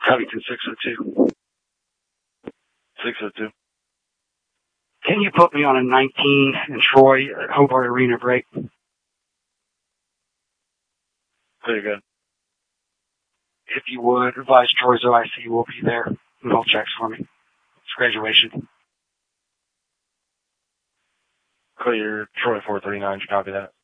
Covington 602. 602. Can you put me on a 19 in Troy at Hobart Arena break? Very good. If you would, advise Troy's OIC will be there and he'll checks for me. It's graduation. Clear Troy 439. Copy that.